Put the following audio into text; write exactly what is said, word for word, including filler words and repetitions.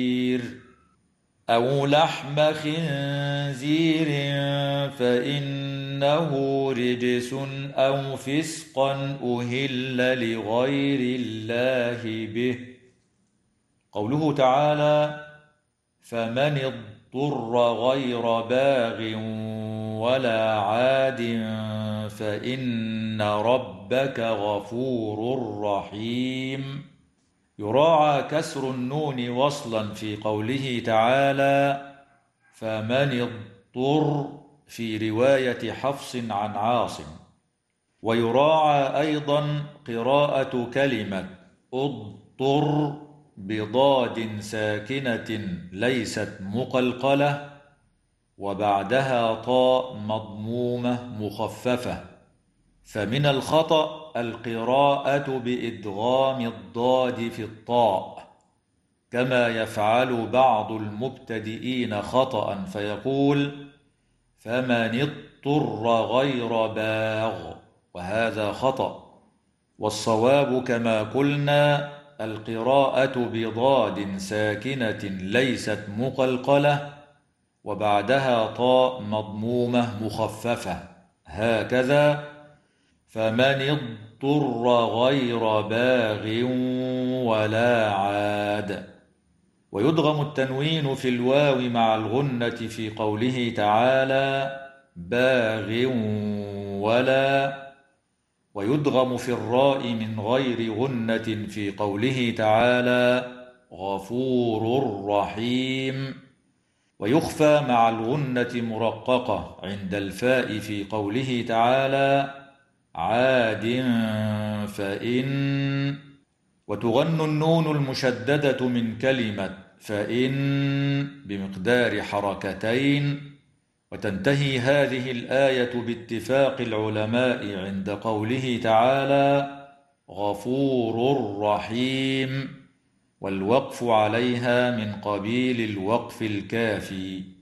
أو لحم خنزير فإنه رجس أو فسقا أهل لغير الله به. قوله تعالى: فمن اضطر غير باغ ولا عاد فإن ربك غفور رحيم. يراعى كسر النون وصلا في قوله تعالى: فمن اضطر في رواية حفص عن عاصم. ويراعى أيضا قراءة كلمة اضطر بضاد ساكنة ليست مقلقلة وبعدها طاء مضمومة مخففة، فمن الخطأ القراءة بإدغام الضاد في الطاء كما يفعل بعض المبتدئين خطأ فيقول: فمن اضطر غير باغ، وهذا خطأ. والصواب كما قلنا القراءة بضاد ساكنة ليست مقلقلة وبعدها طاء مضمومة مخففة، هكذا: فمن اضطر غير باغ ولا عاد. ويدغم التنوين في الواو مع الغنة في قوله تعالى: باغ ولا، ويدغم في الراء من غير غنة في قوله تعالى: غفور رحيم. ويخفى مع الغنة مرققة عند الفاء في قوله تعالى: عاد فإن. وتغن النون المشددة من كلمة فإن بمقدار حركتين. وتنتهي هذه الآية باتفاق العلماء عند قوله تعالى: غفور رحيم، والوقف عليها من قبيل الوقف الكافي.